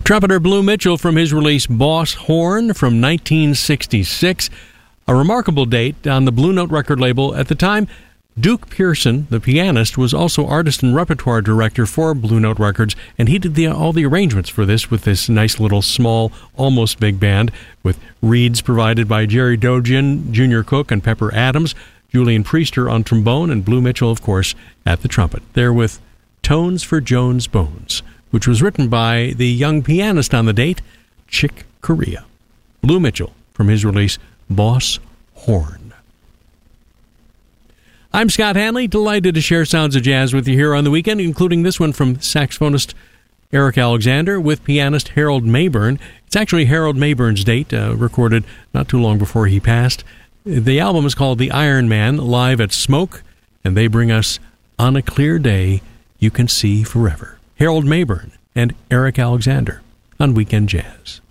Trumpeter Blue Mitchell from his release Boss Horn from 1966, a remarkable date on the Blue Note record label. At the time, Duke Pearson, the pianist, was also artist and repertoire director for Blue Note Records, and he did all the arrangements for this with this nice little small, almost big band, with reeds provided by Jerry Dogian, Junior Cook, and Pepper Adams, Julian Priester on trombone, and Blue Mitchell, of course, at the trumpet. There with Tones for Jones Bones, which was written by the young pianist on the date, Chick Corea. Blue Mitchell from his release Boss Horn. I'm Scott Hanley, delighted to share sounds of jazz with you here on the weekend, including this one from saxophonist Eric Alexander with pianist Harold Mayburn. It's actually Harold Mayburn's date, recorded not too long before he passed. The album is called The Iron Man, Live at Smoke, and they bring us On a Clear Day You Can See Forever. Harold Mayburn and Eric Alexander on Weekend Jazz.